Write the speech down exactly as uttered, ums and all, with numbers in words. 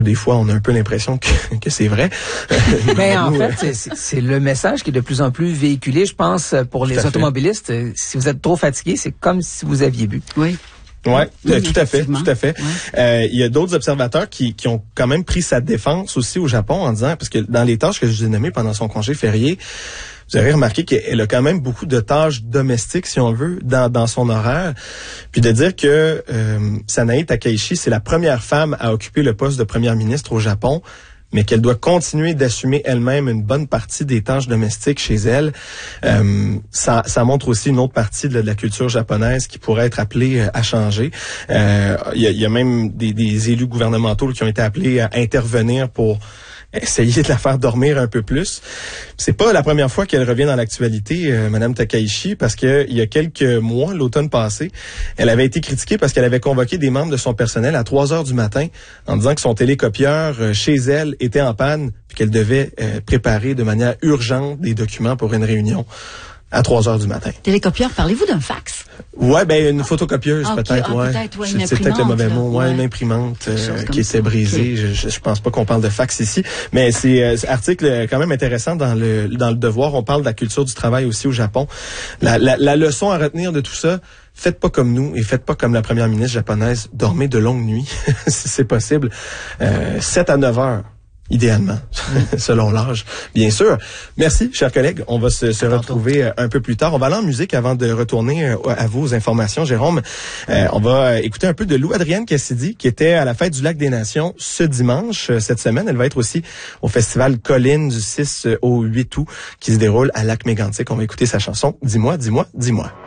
Des fois, on a un peu l'impression que, que c'est vrai. Mais en fait, c'est, c'est le message qui est de plus en plus véhiculé, je pense, pour les automobilistes. Fait. Si vous êtes trop fatigué, c'est comme si vous aviez bu. Oui. Ouais, oui, tout à fait, tout à fait. Ouais. Euh, il y a d'autres observateurs qui, qui ont quand même pris sa défense aussi au Japon en disant, parce que dans les tâches que je vous ai nommées pendant son congé férié, vous avez remarqué qu'elle a quand même beaucoup de tâches domestiques, si on veut, dans, dans son horaire. Puis de dire que euh, Sanae Takaichi, c'est la première femme à occuper le poste de première ministre au Japon, mais qu'elle doit continuer d'assumer elle-même une bonne partie des tâches domestiques chez elle. Euh, ça, ça montre aussi une autre partie de la, de la culture japonaise qui pourrait être appelée à changer. Euh, il y, a, il y a même des, des élus gouvernementaux qui ont été appelés à intervenir pour essayer de la faire dormir un peu plus. C'est pas la première fois qu'elle revient dans l'actualité, euh, Madame Takaichi, parce que il y a quelques mois, l'automne passé, elle avait été critiquée parce qu'elle avait convoqué des membres de son personnel à trois heures du matin en disant que son télécopieur euh, chez elle était en panne puis qu'elle devait euh, préparer de manière urgente des documents pour une réunion à trois heures du matin. Télécopieur, parlez-vous d'un fax? Ouais, ben une photocopieuse ah, peut-être, ah, ouais. Peut-être, ouais, c'est, c'est peut-être le mauvais mot, ouais, ouais, une imprimante euh, qui était brisée. Okay. Je, je pense pas qu'on parle de fax ici, mais c'est euh, article quand même intéressant dans le dans le Devoir. On parle de la culture du travail aussi au Japon. La, la, la leçon à retenir de tout ça: faites pas comme nous et faites pas comme la première ministre japonaise. Dormez de longues nuits, si c'est possible, euh, sept à neuf heures. Idéalement, selon l'âge, bien sûr. Merci, chers collègues. On va se, se retrouver un peu plus tard. On va aller en musique avant de retourner à vos informations, Jérôme. Euh, on va écouter un peu de Lou-Adrienne Cassidy, qui était à la Fête du Lac des Nations ce dimanche, cette semaine. Elle va être aussi au Festival Colline du six au huit août, qui se déroule à Lac-Mégantic. On va écouter sa chanson « Dis-moi, dis-moi, dis-moi ».